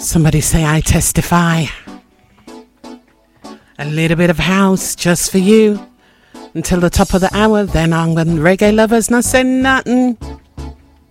Somebody say I testify. A little bit of house just for you until the top of the hour. Then I'm going reggae lovers not saying nothing.